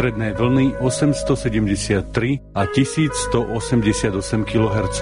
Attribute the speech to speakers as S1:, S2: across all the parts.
S1: stredné vlny 873 a 1188 kHz.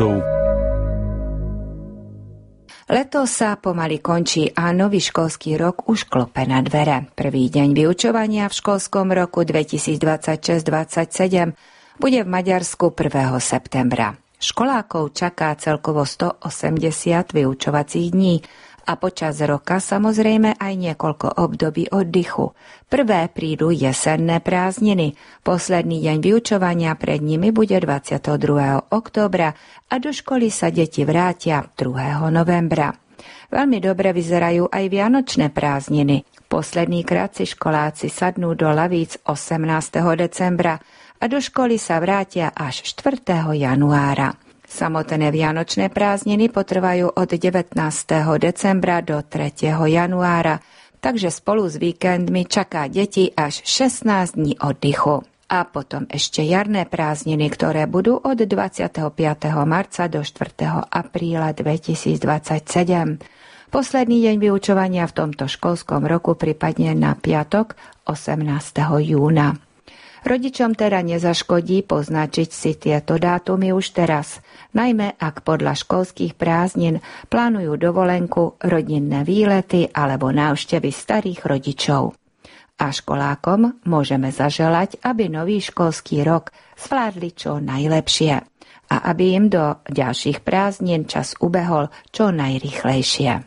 S2: Leto sa pomaly končí a nový školský rok už klope na dvere. Prvý deň vyučovania v školskom roku 2026-27 bude v Maďarsku 1. septembra. Školákov čaká celkovo 180 vyučovacích dní a počas roka samozrejme aj niekoľko období oddychu. Prvé prídu jesenné prázdniny. Posledný deň vyučovania pred nimi bude 22. októbra a do školy sa deti vrátia 2. novembra. Veľmi dobre vyzerajú aj vianočné prázdniny. Posledný krát si školáci sadnú do lavíc 18. decembra a do školy sa vrátia až 4. januára. Samotné vianočné prázdniny potrvajú od 19. decembra do 3. januára, takže spolu s víkendmi čaká deti až 16 dní oddychu. A potom ešte jarné prázdniny, ktoré budú od 25. marca do 4. apríla 2027. Posledný deň vyučovania v tomto školskom roku pripadne na piatok 18. júna. Rodičom teda nezaškodí poznačiť si tieto dátumy už teraz, najmä ak podľa školských prázdnin plánujú dovolenku, rodinné výlety alebo návštevy starých rodičov. A školákom môžeme zaželať, aby nový školský rok zvládli čo najlepšie a aby im do ďalších prázdnin čas ubehol čo najrýchlejšie.